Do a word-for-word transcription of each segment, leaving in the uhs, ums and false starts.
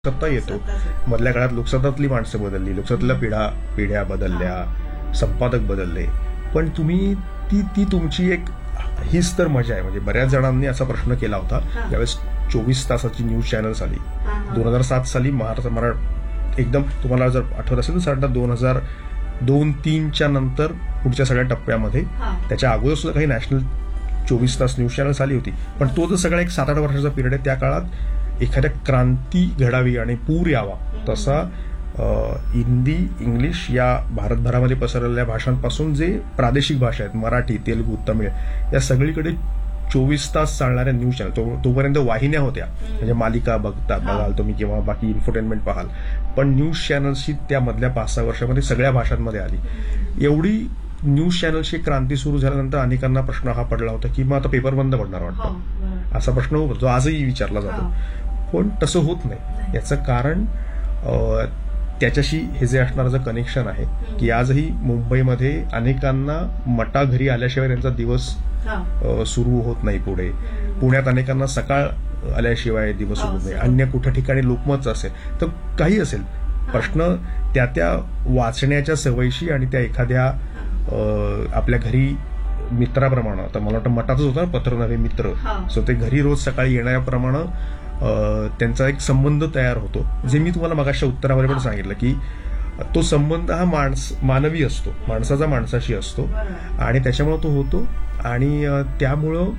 सत्ता येतो. मधल्या काळात लोकसत्तातली माणसं बदलली, लोकसत्तेला पिढ्या पिढ्या बदलल्या, संपादक बदलले, पण तुम्ही ती ती तुमची एक हीच तर मजा आहे. म्हणजे बऱ्याच जणांनी असा प्रश्न केला होता ज्यावेळेस चोवीस तासाची न्यूज चॅनल्स आली दोन हजार सात साली. महाराष्ट्र मरा एकदम तुम्हाला जर आठवत असेल तर साधारण दोन हजार दोन तीनच्या नंतर पुढच्या सगळ्या टप्प्यामध्ये, त्याच्या अगोदर सुद्धा काही नॅशनल चोवीस तास न्यूज चॅनल्स आली होती. पण तो जो सगळा एक सात आठ वर्षाचा पिरियड आहे, त्या काळात एखाद्या क्रांती घडावी आणि पूर यावा तसा हिंदी इंग्लिश या भारतभरामध्ये पसरलेल्या भाषांपासून जे प्रादेशिक भाषा आहेत, मराठी, तेलुगू, तमिळ, या सगळीकडे चोवीस तास चालणाऱ्या न्यूज चॅनल, तो तोपर्यंत वाहिन्या होत्या, म्हणजे मालिका बघता बघाल तुम्ही किंवा बाकी इन्फोटेनमेंट पाहाल, पण न्यूज चॅनल्सची त्या मधल्या पाच सहा वर्षामध्ये सगळ्या भाषांमध्ये आली. एवढी न्यूज चॅनलची क्रांती सुरू झाल्यानंतर अनेकांना प्रश्न हा पडला होता की मग आता पेपर बंद पडणार वाटतं, असा प्रश्न होतो जो आजही विचारला जातो. पण तसं होत नाही. याचं कारण त्याच्याशी हे जे असणारं जे कनेक्शन आहे की आजही मुंबईमध्ये अनेकांना मटा घरी आल्याशिवाय त्यांचा दिवस सुरू होत नाही. पुढे पुण्यात अनेकांना सकाळ आल्याशिवाय दिवस सुरू होत नाही. अन्य कुठल्या ठिकाणी लोकमत असेल तर काही असेल, प्रश्न त्या त्या वाचण्याच्या सवयीशी आणि त्या एखाद्या आपल्या घरी मित्राप्रमाणे, आता मला वाटतं मठातच होतं पत्र नव्हे मित्र, सो ते घरी रोज सकाळी येण्याप्रमाणे त्यांचा एक संबंध तयार होतो. जे मी तुम्हाला मगाच्या उत्तरामध्ये पण सांगितलं की तो संबंध हा माणस मानवी असतो, माणसाचा माणसाशी असतो आणि त्याच्यामुळे तो होतो. आणि त्यामुळं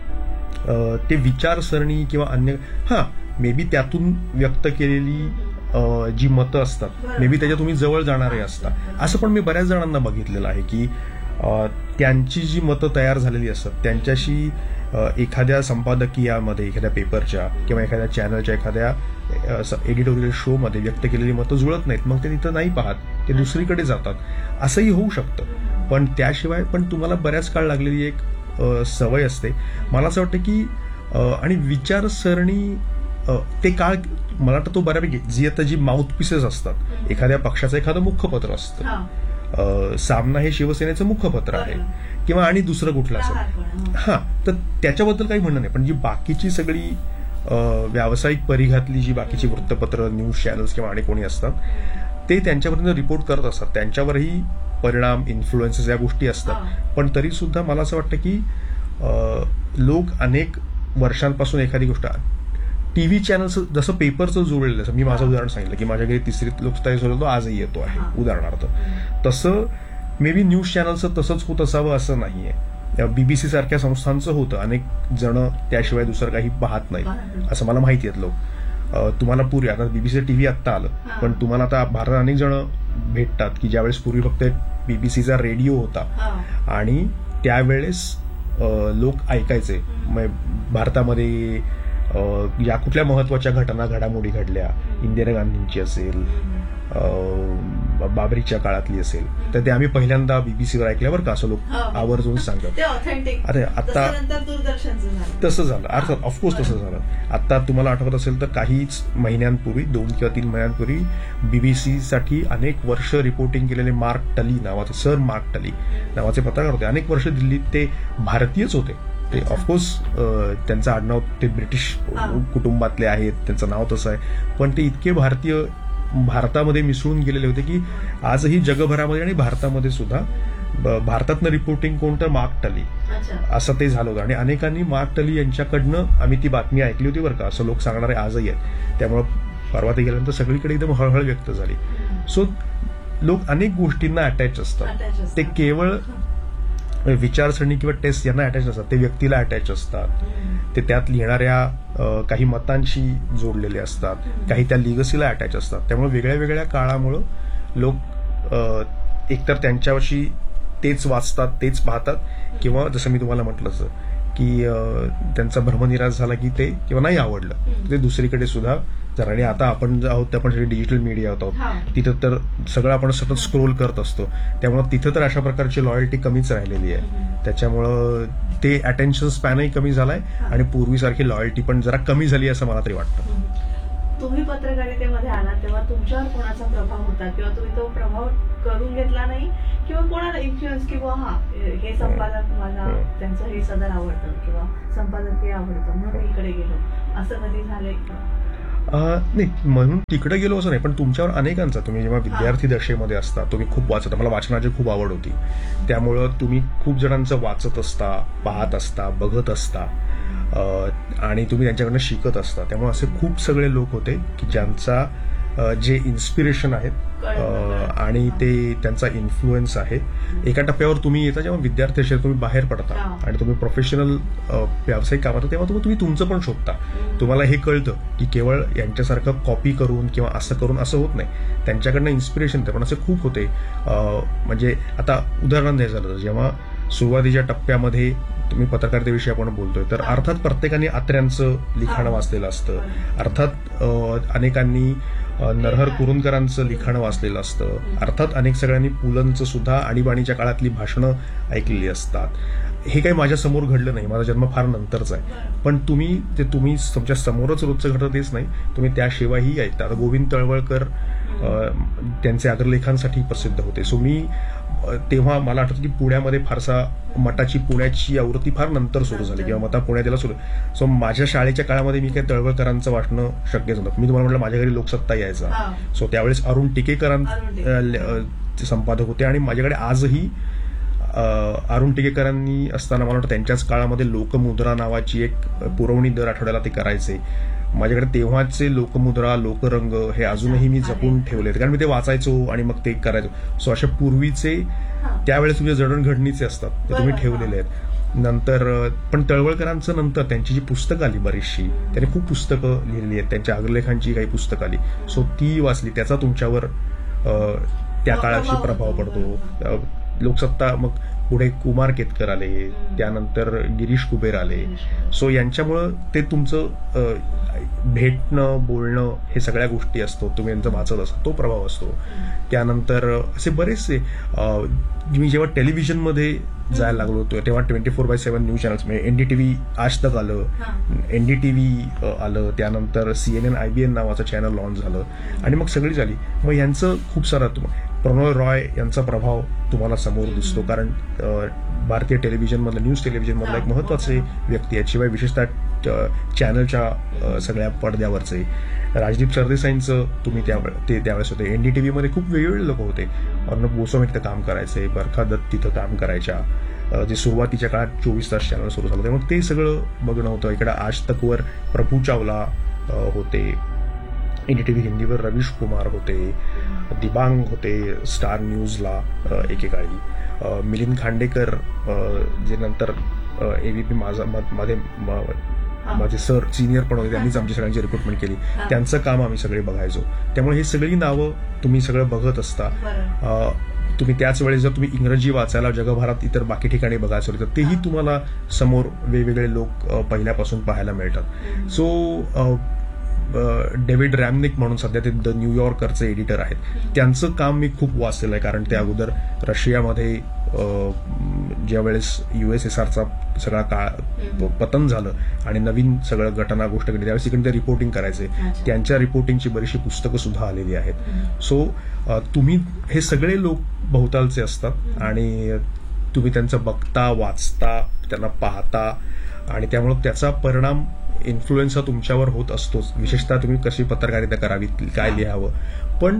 ते विचारसरणी किंवा अन्य हा मे बी त्यातून व्यक्त केलेली जी मतं असतात, मे बी त्याच्या तुम्ही जवळ जाणारे असता. असं पण मी बऱ्याच जणांना बघितलेलं आहे की त्यांची जी मतं तयार झालेली असतात त्यांच्याशी एखाद्या संपादकीयामध्ये, एखाद्या पेपरच्या किंवा एखाद्या चॅनलच्या एखाद्या एडिटोरियल शो मध्ये व्यक्त केलेली मतं जुळत नाहीत, मग ते तिथं नाही पाहत, ते दुसरीकडे जातात. असंही होऊ शकतं. पण त्याशिवाय पण तुम्हाला बऱ्याच काळ लागलेली एक सवय असते, मला असं वाटतं की, आणि विचारसरणी ते काळ मला वाटतं तो बऱ्यापैकी जी आता जी माउथपीसेस असतात, एखाद्या पक्षाचं एखादं मुखपत्र असतं, सामना हे शिवसेनेचं मुखपत्र आहे किंवा आणि दुसरं कुठलं असेल, हा, तर त्याच्याबद्दल काही म्हणणं नाही. पण जी बाकीची सगळी व्यावसायिक परिघातली जी बाकीची वृत्तपत्र, न्यूज चॅनल्स किंवा आणि कोणी असतात ते त्यांच्यापर्यंत रिपोर्ट करत असतात, त्यांच्यावरही परिणाम, इन्फ्लुएन्सेस या गोष्टी असतात. पण तरी सुद्धा मला असं वाटतं की लोक अनेक वर्षांपासून एखादी गोष्ट, टीव्ही चॅनल्स जसं पेपरचं जोडलेलं असं, मी माझं उदाहरण सांगितलं की माझ्या घरी तिसरीत लोकशाही झालो तो आजही येतो आहे उदाहरणार्थ, तसं मे बी न्यूज चॅनलचं तसंच होत असावं असं नाहीये. बीबीसी सारख्या संस्थांचं होतं, अनेक जण त्याशिवाय दुसरं काही पाहत नाही असं मला माहिती आहेत. लोक तुम्हाला पूर्वी, आता बीबीसी टीव्ही आत्ता आलं, पण तुम्हाला आता भारतात अनेक जण भेटतात की ज्यावेळेस पूर्वी फक्त बीबीसीचा रेडिओ होता आणि त्यावेळेस लोक ऐकायचे. भारतामध्ये या कुठल्या महत्वाच्या घटना घडामोडी घडल्या, इंदिरा गांधींची असेल, बाबरीच्या काळातली असेल, तर ते आम्ही पहिल्यांदा बीबीसीवर ऐकल्यावर का असं लोक आवर्जून सांगतात. अरे आता तसं झालं, अर्थात ऑफकोर्स तसं झालं. आता तुम्हाला आठवत असेल तर काहीच महिन्यांपूर्वी, दोन किंवा तीन महिन्यांपूर्वी बीबीसी साठी अनेक वर्ष रिपोर्टिंग केलेले मार्क टली नावाचे, सर मार्क टली नावाचे पत्रकार होते. अनेक वर्ष दिल्लीत ते भारतीयच होते. ते ऑफकोर्स त्यांचं आडनाव ते ब्रिटिश कुटुंबातले आहेत, त्यांचं नाव तसं आहे, पण ते इतके भारतीय भारतामध्ये मिसळून गेलेले होते की आजही जगभरामध्ये आणि भारतामध्ये सुद्धा भारतातनं रिपोर्टिंग कोणतं, मार्क टली असं ते झालं होतं. आणि अनेकांनी मार्क टली यांच्याकडनं आम्ही ती बातमी ऐकली होती बरं का, असं लोक सांगणारे आजही आहेत. त्यामुळं परवा ते गेल्यानंतर सगळीकडे एकदम हळहळ व्यक्त झाली. सो लोक अनेक गोष्टींना अटॅच असतात. ते केवळ विचारसरणी किंवा टेस्ट यांना अटॅच असतात, ते व्यक्तीला अटॅच असतात, ते त्यात लिहिणाऱ्या काही मतांशी जोडलेले असतात, काही त्या लिगसीला अटॅच असतात. त्यामुळे वेगळ्या वेगळ्या काळामुळं लोक एकतर त्यांच्यावर्षी तेच वाचतात, तेच पाहतात, किंवा जसं मी तुम्हाला म्हटलं की त्यांचा भ्रमनिरास झाला की ते किंवा नाही आवडलं ते दुसरीकडे सुद्धा जर. आणि आता आपण जे आहोत आपण सगळे डिजिटल मीडिया आहोत, तिथं तर सगळं आपण सतत स्क्रोल करत असतो, त्यामुळे तिथं तर अशा प्रकारची लॉयल्टी कमीच राहिलेली आहे. त्याच्यामुळं ते अटेन्शन स्पॅनही कमी झालाय आणि पूर्वीसारखी लॉयल्टी पण जरा कमी झाली असं मला तरी वाटतं. तुम्ही पत्रकारितेमध्ये आलात तेव्हा तुमच्यावर कोणाचा प्रभाव होता किंवा तुम्ही तो प्रभाव करून घेतला नाही किंवा कोणाला इन्फ्लुएन्स किंवा हा हे संपादक मला त्यांचं हे सदर आवडतं किंवा संपादक हे आवडतं म्हणून मी इकडे गेलो, असं कधी झालंय का? नाही म्हणून तिकडे गेलो असं नाही, पण तुमच्यावर अनेकांचा, तुम्ही जेव्हा विद्यार्थी दशेमध्ये असता तुम्ही खूप वाचता, मला वाचनाची खूप आवड होती, त्यामुळं तुम्ही खूप जणांचं वाचत असता, पाहत असता, बघत असता आणि तुम्ही त्यांच्याकडनं शिकत असता. त्यामुळे असे खूप सगळे लोक होते की ज्यांचा जे इन्स्पिरेशन आहेत आणि ते त्यांचा इन्फ्लुएन्स आहे. एका टप्प्यावर तुम्ही येता जेव्हा विद्यार्थी असेल, तुम्ही बाहेर पडता आणि तुम्ही प्रोफेशनल व्यावसायिक कामात, तेव्हा तुम्ही तुम्ही तुमचं पण शोधता. तुम्हाला हे कळतं की केवळ यांच्यासारखं कॉपी करून किंवा असं करून असं होत नाही, त्यांच्याकडनं इन्स्पिरेशन येतं. पण असे खूप होते, म्हणजे आता उदाहरण द्यायचं झालं तर जेव्हा सुरुवातीच्या टप्प्यामध्ये तुम्ही पत्रकारितेविषयी आपण बोलतोय तर अर्थात प्रत्येकाने आत्र्यांचं लिखाण वाचलेलं असतं, अर्थात अनेकांनी नरहर कुरुंदकरांचं लिखाण वाचलेलं असतं, अर्थात अनेक सगळ्यांनी पुलंचं सुद्धा आणीबाणीच्या काळातली भाषणं ऐकलेली असतात. हे काही माझ्या समोर घडलं नाही, माझा जन्म फार नंतरचा आहे, पण तुम्ही ते तुम्ही तुमच्या समोरच रोजचं घडतं तेच नाही, तुम्ही त्याशिवायही ऐकता. आता गोविंद तळवळकर त्यांचे अग्रलेखांसाठी प्रसिद्ध होते. सो मी तेव्हा मला आठवतं की पुण्यामध्ये फारसा मठाची पुण्याची आवृत्ती फार नंतर सुरू झाली किंवा मता पुण्यात यायला सुरू. सो माझ्या शाळेच्या काळामध्ये मी काही तळवळकरांचं वाचणं शक्यच नव्हतं. मी तुम्हाला म्हटलं माझ्या घरी लोकसत्ता यायचा, सो त्यावेळेस अरुण टिकेकरांचे संपादक होते आणि माझ्याकडे आजही अरुण टिकेकरांनी असताना मला वाटतं त्यांच्याच काळामध्ये लोकमुद्रा नावाची एक पुरवणी दर आठवड्याला ते करायचे. माझ्याकडे तेव्हाचे लोकमुद्रा, लोकरंग हे अजूनही मी जपून ठेवले, कारण मी ते वाचायचो आणि मग ते करायचो. सो अशा पूर्वीचे त्यावेळेस तुमच्या जडणघडणीचे असतात ते तुम्ही ठेवलेले आहेत. नंतर पण तळवळकरांचं नंतर त्यांची जी पुस्तकं आली बरीचशी, त्यांनी खूप पुस्तकं लिहिलेली आहेत, त्यांच्या अग्रलेखांची काही पुस्तकं आली, सो ती वाचली. त्याचा तुमच्यावर त्या काळाशी प्रभाव पडतो. लोकसत्ता, मग पुढे कुमार केतकर आले, त्यानंतर गिरीश कुबेर आले. सो यांच्यामुळं ते तुमचं भेटणं, बोलणं हे सगळ्या गोष्टी असतो, तुम्ही यांचं वाचत असता, तो प्रभाव असतो. त्यानंतर असे बरेचसे, मी जेव्हा टेलिव्हिजनमध्ये जायला लागलो होतो तेव्हा twenty four by seven news channels, म्हणजे एनडीटीव्ही आज तक आलं, एनडीटीव्ही आलं, त्यानंतर सीएनएन आयबीएन नावाचं चॅनल लॉन्च झालं आणि मग सगळी झाली. मग यांचं खूप सारं, प्रणोय रॉय यांचा प्रभाव तुम्हाला समोर दिसतो, कारण भारतीय टेलिव्हिजनमधलं, न्यूज टेलिव्हिजनमधला एक महत्वाचे व्यक्ती आहेत, शिवाय विशेषतः चॅनलच्या सगळ्या पडद्यावरचे. राजदीप सरदेसाईंचं तुम्ही त्यावेळेस ते त्यावेळेस होते. एनडीटीव्हीमध्ये खूप वेगवेगळे लोक होते, अर्णब गोस्वामी तिथं काम करायचे, बरखा दत्त तिथं काम करायच्या, जे सुरुवातीच्या काळात चोवीस तास चॅनल सुरू झालं, मग ते सगळं बघणं होतं. इकडे आज तकवर प्रभू चावला होते, एनडीटीव्ही हिंदीवर रवीश कुमार होते, दिबांग होते स्टार न्यूजला एकेकाळी, मिलिंद खांडेकर जे नंतर एबीपी माझा मध्ये माझे सर सिनियर पण होते, त्यांनीच आमची सगळ्यांची रिक्रुटमेंट केली, त्यांचं काम आम्ही सगळे बघायचो. त्यामुळे हे सगळी नावं तुम्ही सगळं बघत असता. तुम्ही त्याच वेळेस जर तुम्ही इंग्रजी वाचायला जगभरात इतर बाकी ठिकाणी बघायचं तर तेही तुम्हाला समोर वेगवेगळे लोक पहिल्यापासून पाहायला मिळतात. सो डेव्हिड रॅमनिक म्हणून सध्या ते द न्यूयॉर्करचे एडिटर आहेत, त्यांचं काम मी खूप वाचलेलं आहे, कारण ते अगोदर रशियामध्ये ज्या वेळेस युएसएसआरचा सगळा काळ पतन झालं आणि नवीन सगळं घटना गोष्ट घडली त्यावेळेस इकडे ते रिपोर्टिंग करायचे, त्यांच्या रिपोर्टिंगची बरीचशी पुस्तकं सुद्धा आलेली आहेत. सो तुम्ही हे सगळे लोक भोवतालचे असतात आणि तुम्ही त्यांचं बघता, वाचता, त्यांना पाहता आणि त्यामुळे त्याचा परिणाम, इन्फ्लुएन्स हा तुमच्यावर होत असतोच. विशेषतः तुम्ही कशी पत्रकारिता करावी, काय लिहावं, पण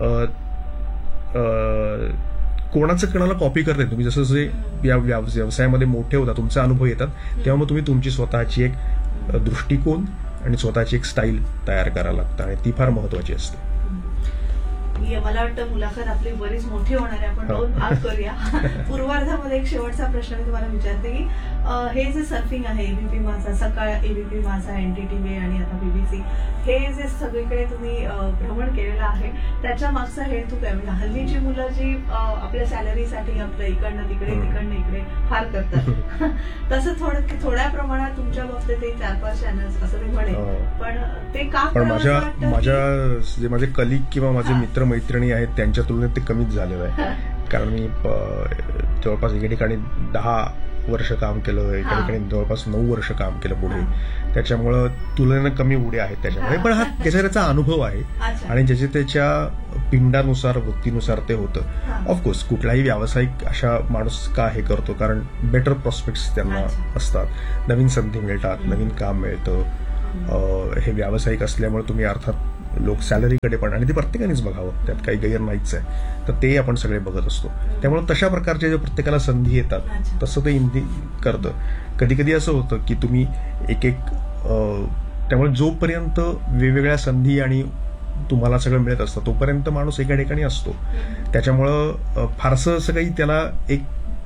कोणाचं कोणाला कॉपी करता तुम्ही जसं जसे या व्यवसायामध्ये मोठे होता, तुमचे अनुभव येतात, तेव्हा मग तुम्ही तुमची स्वतःची एक दृष्टिकोन आणि स्वतःची एक स्टाईल तयार करायला लागतं आणि ती फार महत्वाची असते. मला वाटतं मुलाखत आपली बरीच मोठी होणार आहे, आपण दोन भाग करूया. पूर्वार्धामध्ये एक शेवटचा प्रश्न मी तुम्हाला विचारते की हे जे सर्फिंग आहे, एबीपी माझा, सकाळ एबीपी माझा, एनडीटीव्ही आणि आता बीबीसी, हे जे सगळीकडे तुम्ही भ्रमण केलेलं आहे, त्याच्या मागचा हेतू काय? म्हणजे हल्लीची मुलं जी आपल्या सॅलरीसाठी आपलं इकडनं तिकडे तिकडनं इकडे फार करतात, तसं थोडं थोड्या प्रमाणात तुमच्या बाबतीत ते चार पाच चॅनल्स असं मी म्हणेन, पण ते का? पण माझ्या माझ्या जे माझे कलिग किंवा माझे मित्र मैत्रिणी आहेत त्यांच्या तुलनेत ते कमीच झालेलं आहे, कारण मी जवळपास एके ठिकाणी दहा वर्ष काम केलं, एका ठिकाणी जवळपास नऊ वर्ष काम केलं पुढे, त्याच्यामुळं तुलनेनं कमी उड्या आहेत त्याच्यामुळे. पण हा त्याचा त्याचा अनुभव आहे आणि ज्याच्या त्याच्या पिंडानुसार, वृत्तीनुसार ते होतं. ऑफकोर्स कुठलाही व्यावसायिक अशा माणूस का हे करतो, कारण बेटर प्रॉस्पेक्ट्स त्यांना असतात, नवीन संधी मिळतात, नवीन काम मिळतं, अं, हे व्यावसायिक असल्यामुळे तुम्ही अर्थात लोक सॅलरीकडे पण, आणि ते प्रत्येकानेच बघावं, त्यात काही गैर नाहीच आहे, तर ते आपण सगळे बघत असतो. त्यामुळे तशा प्रकारच्या ज्या प्रत्येकाला संधी येतात तसं ते हिंदी करतं. कधी कधी असं होतं की तुम्ही एक एक अं, त्यामुळे जोपर्यंत वेगवेगळ्या संधी आणि तुम्हाला सगळं मिळत असतं तोपर्यंत माणूस एका ठिकाणी असतो. त्याच्यामुळं फारसं असं काही त्याला एक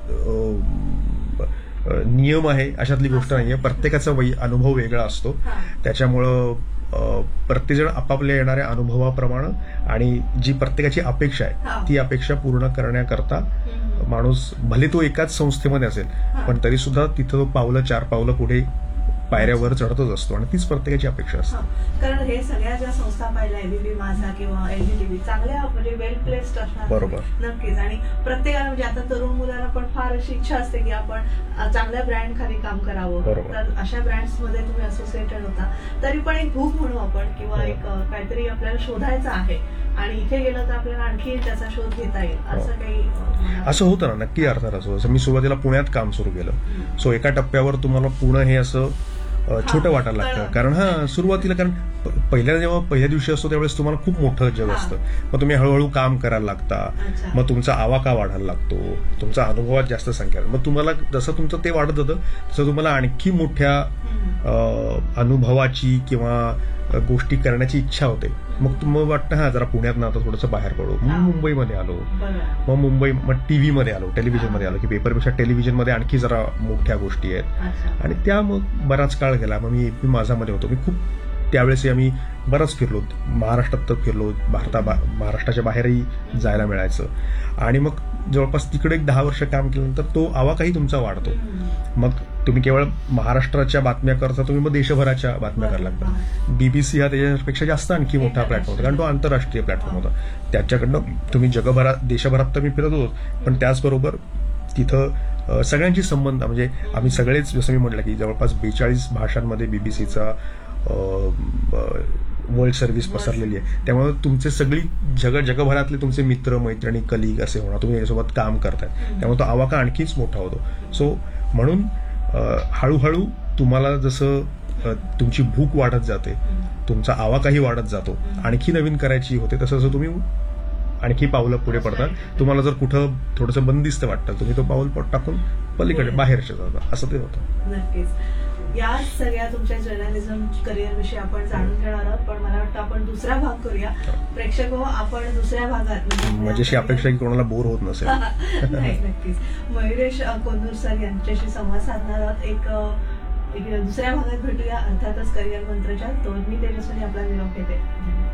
नियम आहे अशातली गोष्ट नाहीये. प्रत्येकाचा वै अनुभव वेगळा असतो. त्याच्यामुळं प्रत्येकजण आपापल्या येणाऱ्या अनुभवाप्रमाणे आणि जी प्रत्येकाची अपेक्षा आहे ती अपेक्षा पूर्ण करण्याकरता माणूस, भले तो एकाच संस्थेमध्ये असेल पण तरी सुद्धा तिथं तो पावलं चार पावलं पुढे पायऱ्यावर चढतच असतो, आणि तीच प्रत्येकाची अपेक्षा असते. कारण हे सगळ्या ज्या संस्था पाहिल्या, एबीपी माझा किंवा एलजीटीव्ही, चांगल्या म्हणजे वेल प्लेस्ड असणार. बरोबर, नक्कीच. आणि प्रत्येकाला म्हणजे आता तरुण मुलांना पण फार अशी इच्छा असते की आपण चांगल्या ब्रँड खाली काम करावं. तर अशा ब्रँड्स मध्ये तुम्ही असोसिएटेड होता, तरी पण एक भूक म्हणू आपण किंवा एक काहीतरी आपल्याला शोधायचं आहे आणि इथे गेलं तर आपल्याला आणखी त्याचा शोध घेता येईल, असं काही असं होतं ना. नक्की अर्थात असं. असं मी सुरुवातीला पुण्यात काम सुरू केलं, सो एका टप्प्यावर तुम्हाला पुणे हे असं छोटं वाटायला लागतं. कारण हा सुरुवातीला, कारण पहिल्या जेव्हा पहिल्या दिवशी असतो त्यावेळेस तुम्हाला खूप मोठं जग असतं. मग तुम्ही हळूहळू काम करायला लागता, मग तुमचा आवाका वाढायला लागतो, तुमचा अनुभवात जास्त संख्या, मग तुम्हाला जसं तुमचं ते वाढत जातं तसं तुम्हाला आणखी मोठ्या अनुभवाची किंवा गोष्टी करण्याची इच्छा होते. मग तुम्हाला वाटतं हा जरा पुण्यात ना आता थोडंसं बाहेर पडू. मग मुंबईमध्ये आलो, मग मुंबई मग टीव्हीमध्ये आलो, टेलिव्हिजनमध्ये आलो की पेपरपेक्षा टेलिव्हिजनमध्ये आणखी जरा मोठ्या गोष्टी आहेत. आणि त्या मग बराच काळ गेला. मग मी एबीपी माझामध्ये होतो. मी खूप त्यावेळेस आम्ही बरंच फिरलो, महाराष्ट्रात तर फिरलो, भारता महाराष्ट्राच्या बाहेरही जायला मिळायचं. आणि मग जवळपास तिकडे एक दहा वर्ष काम केल्यानंतर तो आवाकाही तुमचा वाढतो. मग तुम्ही केवळ महाराष्ट्राच्या बातम्या करता, तुम्ही मग देशभराच्या बातम्या करायला लागता. बीबीसी हा त्याच्यापेक्षा जास्त आणखी मोठा प्लॅटफॉर्म होता, कारण तो आंतरराष्ट्रीय प्लॅटफॉर्म होता. त्याच्याकडनं तुम्ही जगभरात देशभरात तर मी फिरत होतो, पण त्याचबरोबर तिथं सगळ्यांची संबंध, म्हणजे आम्ही सगळेच, जसं मी म्हटलं की जवळपास बेचाळीस भाषांमध्ये बीबीसीचा वर्ल्ड सर्व्हिस पसरलेली आहे. त्यामुळे तुमचे सगळी जग जगभरातले तुमचे मित्र मैत्रिणी कलिग असे होणार, तुम्ही याच्यासोबत काम करताय, त्यामुळे तो आवाका आणखीच मोठा होतो. सो म्हणून हळूहळू तुम्हाला जसं तुमची भूक वाढत जाते, तुमचा आवाकाही वाढत जातो, आणखी नवीन करायची होते, तसं जसं तुम्ही आणखी पावलं पुढे पडतात. तुम्हाला जर कुठं थोडंसं बंदिस्त वाटतं, तुम्ही तो पाऊल टाकून पलीकडे बाहेरच्या जाता, असं ते होतं. नक्कीच. या सगळ्या तुमच्या जर्नलिझम करिअर विषयी आपण जाणून घेणार आहोत, पण मला वाटतं आपण दुसरा भाग करूया. प्रेक्षक हो, आपण दुसऱ्या भागात माझ्याशी अपेक्षा की कोणाला बोर होत नसेल. नाही, नक्कीच. मयुरेश कोंदूर सर यांच्याशी संवाद साधणार आहोत. एक दुसऱ्या भागात भेटूया, अर्थातच करिअर मंत्रच्या. तो मी तेजस्विनी आपला निरोप घेते.